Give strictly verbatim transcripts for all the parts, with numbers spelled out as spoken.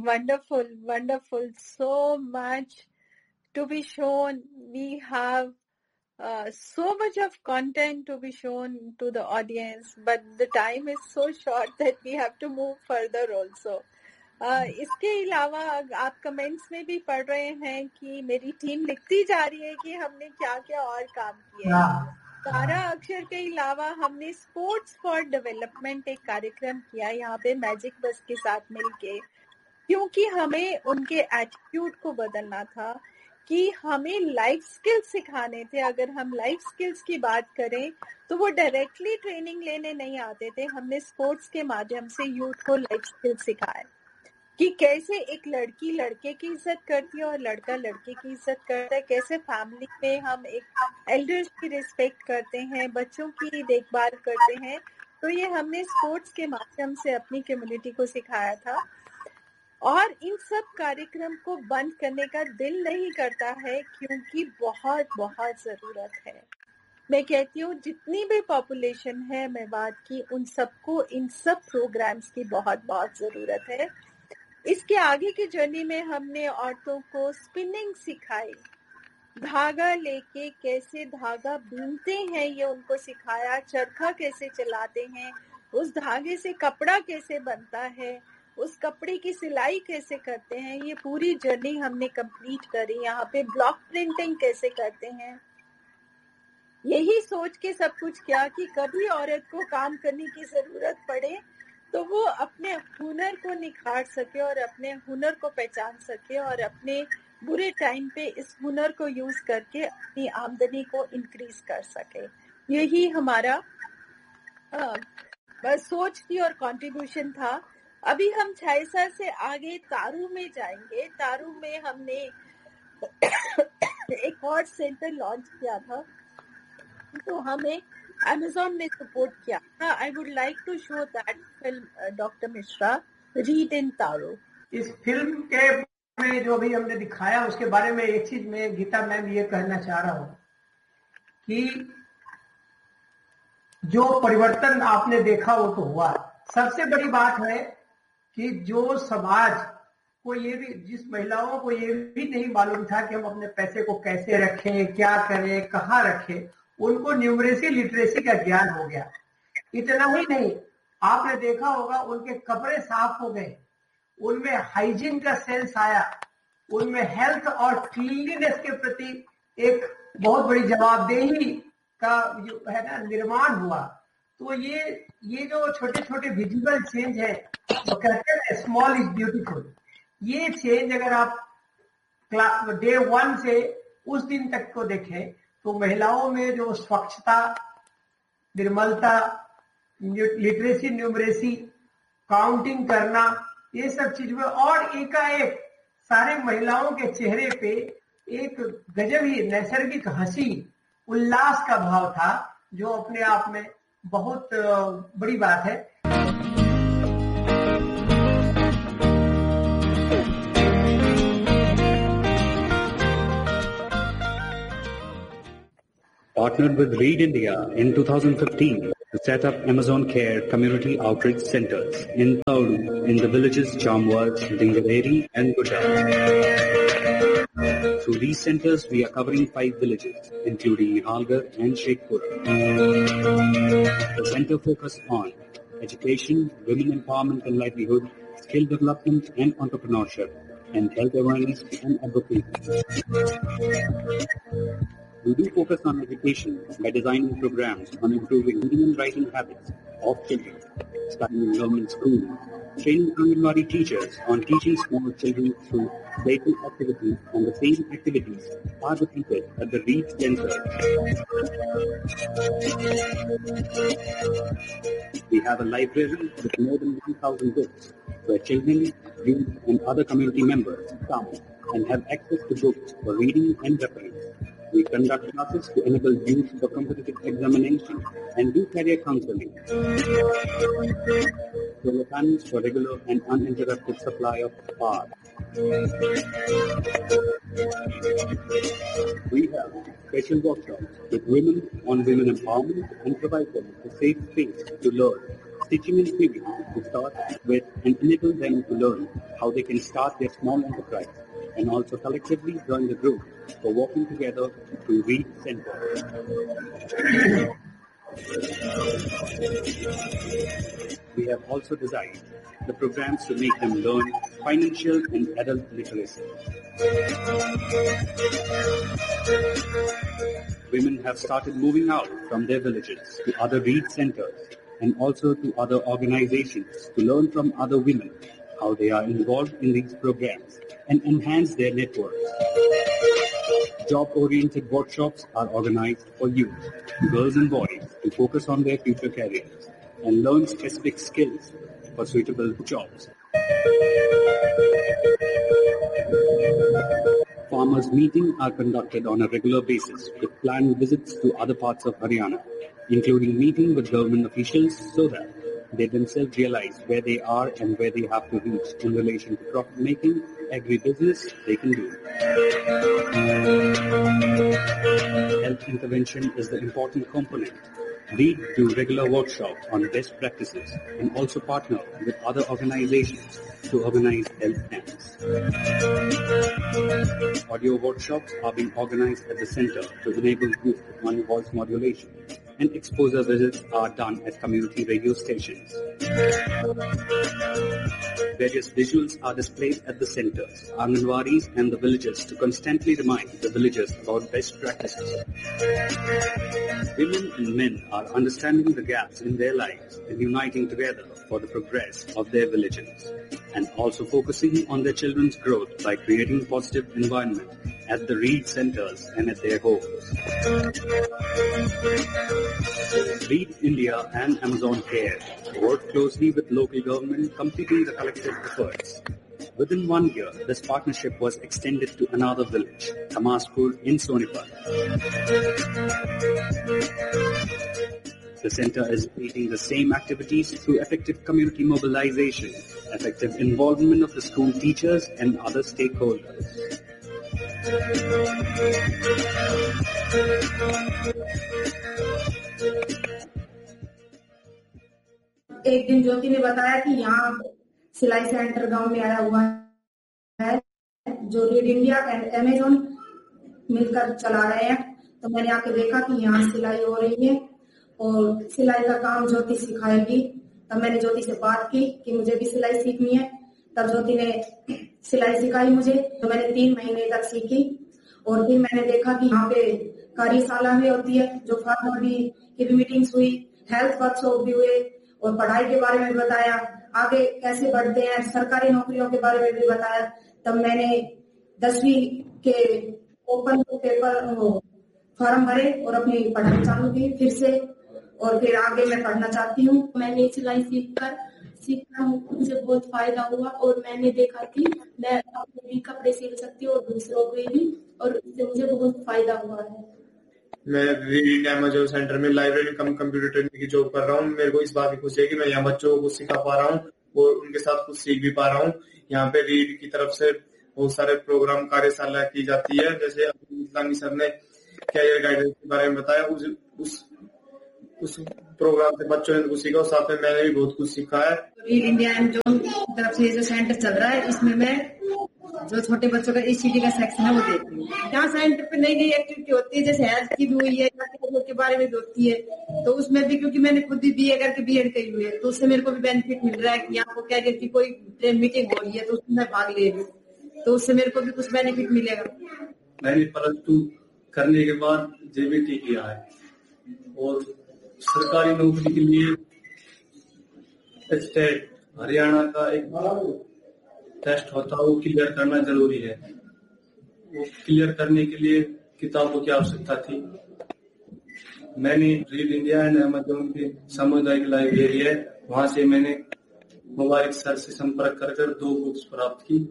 wonderful, wonderful. So much to be shown. We have uh, so much of content to be shown to the audience, but the time is so short that we have to move further also. Uh, इसके अलावा आप comments में भी पढ़ रहे हैं कि मेरी टीम लिखती जा रही है कि हमने क्या क्या और काम किया है. तारा अक्षर के अलावा हमने स्पोर्ट्स फॉर डेवलपमेंट एक कार्यक्रम किया यहाँ पे मैजिक बस के साथ मिलके, क्योंकि हमें उनके एटीट्यूड को बदलना था कि हमें लाइफ स्किल्स सिखाने थे. अगर हम लाइफ स्किल्स की बात करें तो वो डायरेक्टली ट्रेनिंग लेने नहीं आते थे. हमने स्पोर्ट्स के माध्यम से यूथ को लाइफ स्किल्स सिखाए कि कैसे एक लड़की लड़के की इज्जत करती है और लड़का लड़के की इज्जत करता है, कैसे फैमिली में हम एक एल्डर्स की रिस्पेक्ट करते हैं, बच्चों की देखभाल करते हैं. तो ये हमने स्पोर्ट्स के माध्यम से अपनी कम्युनिटी को सिखाया था. और इन सब कार्यक्रम को बंद करने का दिल नहीं करता है क्योंकि बहुत बहुत जरूरत है. मैं कहती हूँ जितनी भी पॉपुलेशन है मेवात की, उन सबको इन सब प्रोग्राम्स की बहुत बहुत जरूरत है. इसके आगे की जर्नी में हमने औरतों को स्पिनिंग सिखाई, धागा लेके कैसे धागा बीनते हैं ये उनको सिखाया, चरखा कैसे चलाते हैं, उस धागे से कपड़ा कैसे बनता है, उस कपड़े की सिलाई कैसे करते हैं, ये पूरी जर्नी हमने कंप्लीट करी. यहाँ पे ब्लॉक प्रिंटिंग कैसे करते हैं, यही सोच के सब कुछ किया कि कभी औरत को काम करने की जरूरत पड़े तो वो अपने हुनर को निखार सके और अपने हुनर को पहचान सके और अपने बुरे टाइम पे इस हुनर को यूज करके अपनी आमदनी को इंक्रीज कर सके. यही हमारा आ, बस सोच थी और कंट्रीब्यूशन था. अभी हम छायसा से आगे तारू में जाएंगे. तारू में हमने एक और सेंटर लॉन्च किया था, तो हमें Amazon ने सपोर्ट किया था. I would like to show that film, uh, Doctor Mishra, Read in Taro. इस फिल्म के में जो भी हमने दिखाया उसके बारे में एक चीज मैं गीता मैम ये कहना चाह रहा हूँ कि जो परिवर्तन आपने देखा वो तो हुआ. सबसे बड़ी बात है कि जो समाज को ये भी, जिस महिलाओं को ये भी नहीं मालूम था कि हम अपने पैसे को कैसे रखें, क्या करें, कहाँ रखें, उनको न्यूमरेसी लिटरेसी का ज्ञान हो गया. इतना ही नहीं, आपने देखा होगा उनके कपड़े साफ हो गए, उनमें हाइजीन का सेंस आया, उनमें हेल्थ और क्लीनलीनेस के प्रति एक बहुत बड़ी जवाबदेही का जो है ना निर्माण हुआ. तो ये ये जो छोटे छोटे विजिबल चेंज है, तो कहते हैं स्मॉल इज ब्यूटीफुल. ये चेंज अगर आप डे वन से उस दिन तक को देखें तो महिलाओं में जो स्वच्छता, निर्मलता, लिटरेसी, न्यूमरेसी, काउंटिंग करना, ये सब चीज में, और एकाएक सारे महिलाओं के चेहरे पे एक गजब ही नैसर्गिक हंसी, उल्लास का भाव था, जो अपने आप में बहुत बड़ी बात है. Partnered with Read India in two thousand fifteen to set up Amazon Care Community Outreach Centers in Tauru, in the villages Jamwad, Dingareri and Gujarat. Through these centers, we are covering five villages, including Nihalgarh and Sheikhpura. The center focuses on education, women empowerment and livelihood, skill development and entrepreneurship, and health awareness and advocacy. We do focus on education by designing programs on improving reading and writing habits of children, studying in government schools, training Anganwadi teachers on teaching small children through playful activities, and the same activities are repeated at the Read Center. We have a library with more than one thousand books where children, youth and other community members come and have access to books for reading and reference. We conduct classes to enable youth for competitive examination and do career counseling. solar panels for regular and uninterrupted supply of power. We have special workshops with women on women empowerment and provide them a safe space to learn stitching and sewing to start with and enable them to learn how they can start their small enterprise and also collectively join the group for working together to Reed Center. We have also designed the programs to make them learn financial and adult literacy. Women have started moving out from their villages to other Reed centers and also to other organizations to learn from other women how they are involved in these programs and enhance their networks. Job-oriented workshops are organized for youth, girls and boys, to focus on their future careers and learn specific skills for suitable jobs. Farmers' meetings are conducted on a regular basis with planned visits to other parts of Haryana, including meeting with government officials so that they themselves realize where they are and where they have to reach in relation to profit making, agribusiness they can do. Health intervention is the important component. We do regular workshops on best practices and also partner with other organizations to organize health camps. Audio workshops are being organized at the center to enable youth on voice modulation, and exposure visits are done at community radio stations. Various visuals are displayed at the centers, Anganwadis and the villages to constantly remind the villagers about best practices. Women and men are understanding the gaps in their lives and uniting together for the progress of their villages, and also focusing on their children's growth by creating a positive environment at the Reed centers and at their homes. Reed India and Amazon Care work closely with local government, completing the collective efforts. Within one year, this partnership was extended to another village, Tamaspur in Sonipat. The center is leading the same activities through effective community mobilization, effective involvement of the school teachers and other stakeholders. एक दिन ज्योति ने बताया कि यहाँ सिलाई centre गांव में आया हुआ है जो रीड इंडिया एंड अमेज़न मिलकर चला रहे हैं। तो मैंने आके देखा कि यहाँ सिलाई हो रही है और सिलाई का काम ज्योति सिखाएगी। तब मैंने ज्योति से बात की कि मुझे भी सिलाई सीखनी है। तब ज्योति ने सिलाई सिखाई मुझे, तो मैंने तीन महीने तक सीखी और फिर मैंने देखा कि यहाँ पे कार्यशाला भी होती है, जो फार्मर भी की भी मीटिंग्स हुई, हेल्थ वर्कशॉप भी हुए और पढ़ाई के बारे में बताया, आगे कैसे बढ़ते हैं, सरकारी नौकरियों के बारे में भी बताया। तब मैंने दसवीं के ओपन पेपर फॉर्म भरे और अपनी पढ़ाई चालू की फिर से, और फिर आगे मैं पढ़ना चाहती हूँ। मैंने सिलाई सीखकर सीखना मुझे बहुत फायदा हुआ और मैंने देखा कि मैं अपने भी कपड़े सिल सकती हूँ और दूसरों के भी, और इससे मुझे बहुत फायदा हुआ है। मैं रीड अमेज़न सेंटर में लाइब्रेरी कम कंप्यूटर ट्रेनिंग की जॉब कर रहा हूँ। मेरे को इस बात की खुशी है कि मैं यहाँ बच्चों को कुछ सिखा पा रहा हूँ और उनके साथ कुछ सीख भी पा रहा हूँ। यहाँ पे रीड की तरफ से बहुत सारे प्रोग्राम कार्यशाला की जाती है, जैसे इस्लामी सर ने कैरियर गाइडेंस के बारे में बताया। उस उस उस प्रोग्राम से बच्चों ने कुछ सीखा और साथ में मैंने भी बहुत कुछ सीखा है। रीड इंडिया एमेज़न तरफ से जो सेंटर चल रहा है, इसमें मैं जो छोटे बच्चों का ईसीडी का सेक्शन है वो देखती हूँ। यहाँ सेंटर पे नई नई एक्टिविटी होती है, जैसे हेल्थ की भी हुई है, के बारे में भी होती है, तो उसमें भी क्योंकि मैंने खुद भी बीए करके बीएड करी हुई है, तो उससे मेरे को भी बेनिफिट मिल रहा है कि यहाँ को कैरियर की कोई मीटिंग हो रही है तो उसमें मैं भाग ले रही हूँ, तो उससे मेरे को भी कुछ बेनिफिट मिलेगा। मैंने प्लस टू करने के बाद जेबीटी किया है और सरकारी नौकरी के लिए स्टेट हरियाणा का एक टेस्ट होता है, वो क्लियर करना जरूरी है। वो क्लियर करने के लिए किताबों की आवश्यकता थी। मैंने रीड इंडिया एंड अमेज़न की सामुदायिक लाइब्रेरी है, वहां से मैंने मुबारक सर से संपर्क कर कर दो बुक्स प्राप्त की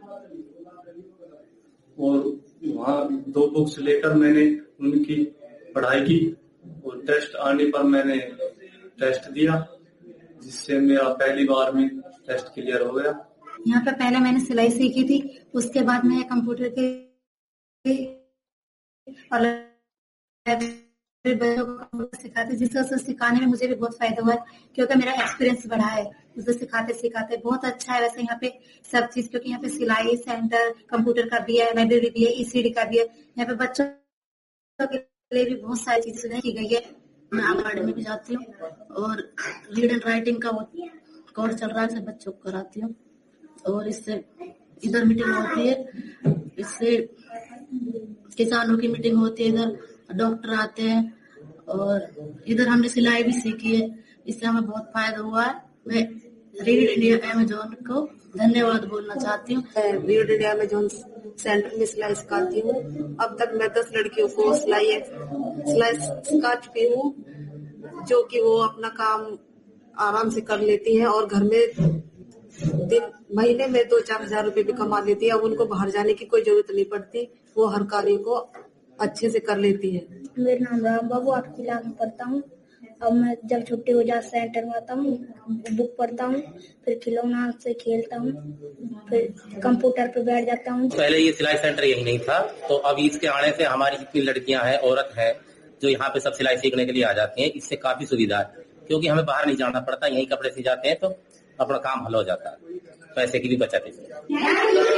और वहां दो बुक्स लेकर मैंने उनकी पढ़ाई की और टेस्ट आने पर मैंने टेस्ट दिया, जिससे मेरा पहली बार में टेस्ट क्लियर हो गया। यहाँ पे पहले मैंने सिलाई सीखी थी, उसके बाद मैं कंप्यूटर के और बच्चों को सिखाते, जिससे उसे सिखाने में मुझे भी बहुत फायदा हुआ है, क्योंकि मेरा एक्सपीरियंस बढ़ा है उसे सिखाते सिखाते। बहुत अच्छा है वैसे यहाँ पे सब चीज, क्योंकि यहाँ पे सिलाई सेंटर कंप्यूटर का भी है, लाइब्रेरी भी है, ईसीडी का भी है। यहाँ पे बच्चों के लिए भी बहुत सारी चीजें सुधार की गई है। मैं आंगनबाड़ी में भी जाती हूँ और रीड एंड राइटिंग का कोर्स चल रहा है, सब बच्चों को कराती हूँ। और इससे इधर मीटिंग होती है, इससे किसानों की मीटिंग होती है, इधर डॉक्टर आते हैं। और इधर हमने सिलाई भी सीखी है, इससे हमें बहुत फायदा हुआ है। मैं रीड इंडिया अमेजोन को धन्यवाद बोलना चाहती हूँ। रीड इंडिया अमेजोन सेंटर में सिलाई सिखाती हूँ। अब तक मैं दस लड़कियों को सिलाई सिलाई सिखा चुकी हूँ, जो कि वो अपना काम आराम से कर लेती हैं और घर में दिन महीने में दो चार हजार रुपए भी कमा लेती है। अब उनको बाहर जाने की कोई जरूरत नहीं पड़ती, वो हर कार्य को अच्छे से कर लेती है। मेरा नाम राम बाबू, आठ क्लास में पढ़ता हूँ। अब मैं जब छुट्टी हो जाए सेंटर में आता हूँ, बुक पढ़ता हूँ, फिर खिलौना से खेलता हूँ, फिर कंप्यूटर पे बैठ जाता हूँ। पहले ये सिलाई सेंटर यही नहीं था, तो अब इसके आने से हमारी जितनी लड़कियां हैं, औरत हैं, जो यहाँ पे सब सिलाई सीखने के लिए आ जाती हैं, इससे काफी सुविधा है, क्योंकि हमें बाहर नहीं जाना पड़ता, यही कपड़े सी जाते हैं तो अपना काम हल हो जाता है, पैसे की भी बचत है।